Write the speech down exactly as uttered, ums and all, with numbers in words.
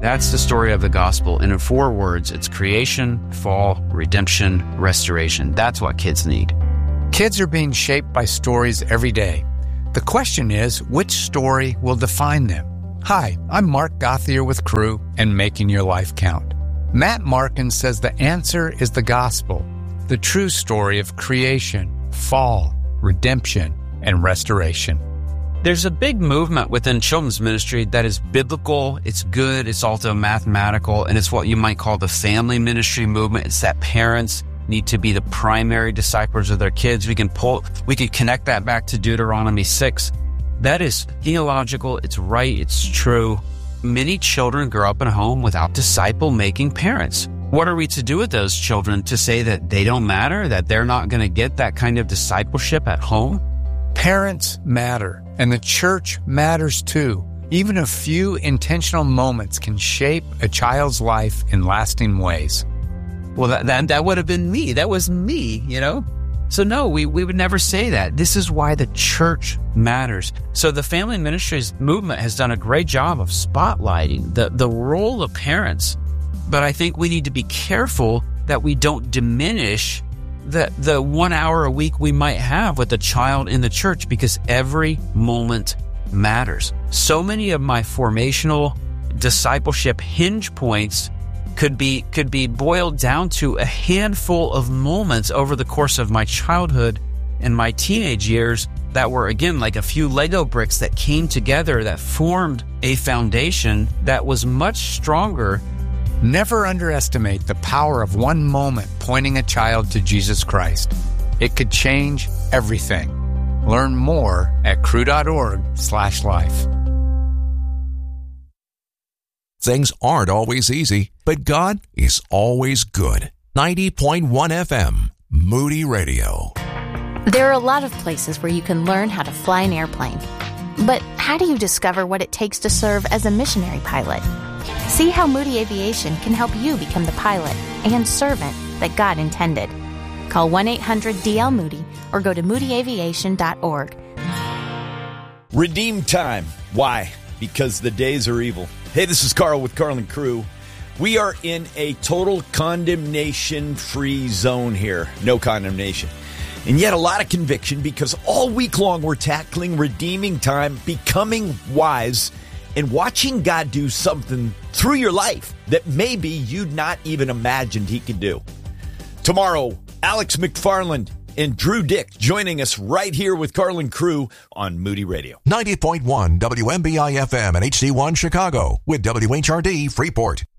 That's the story of the gospel. And in four words, it's creation, fall, redemption, restoration. That's what kids need. Kids are being shaped by stories every day. The question is, which story will define them? Hi, I'm Mark Gothier with Crew and Making Your Life Count. Matt Markin says the answer is the gospel, the true story of creation, fall, redemption, and restoration. There's a big movement within children's ministry that is biblical, it's good, it's also mathematical, and it's what you might call the family ministry movement. It's that parents need to be the primary disciples of their kids. We can pull, we can connect that back to Deuteronomy six. That is theological, it's right, it's true. Many children grow up in a home without disciple-making parents. What are we to do with those children? To say that they don't matter, that they're not going to get that kind of discipleship at home? Parents matter, and the church matters too. Even a few intentional moments can shape a child's life in lasting ways. Well, that, that, that would have been me. That was me, you know? So no, we, we would never say that. This is why the church matters. So the family ministries movement has done a great job of spotlighting the, the role of parents. But I think we need to be careful that we don't diminish the the one hour a week we might have with a child in the church, because every moment matters. So many of my formational discipleship hinge points could be could be boiled down to a handful of moments over the course of my childhood and my teenage years that were, again, like a few Lego bricks that came together that formed a foundation that was much stronger. Never underestimate the power of one moment pointing a child to Jesus Christ. It could change everything. Learn more at crew.org slash life. Things aren't always easy, but God is always good. ninety point one F M, Moody Radio. There are a lot of places where you can learn how to fly an airplane. But how do you discover what it takes to serve as a missionary pilot? See how Moody Aviation can help you become the pilot and servant that God intended. Call one eight hundred D L Moody or go to moody aviation dot org. Redeem time. Why? Because the days are evil. Hey, this is Carl with Carl and Crew. We are in a total condemnation-free zone here. No condemnation. And yet a lot of conviction, because all week long we're tackling redeeming time, becoming wise, and watching God do something through your life that maybe you'd not even imagined he could do. Tomorrow, Alex McFarland and Drew Dick joining us right here with Carl and Crew on Moody Radio. ninety point one W M B I F M and H D one Chicago with W H R D Freeport.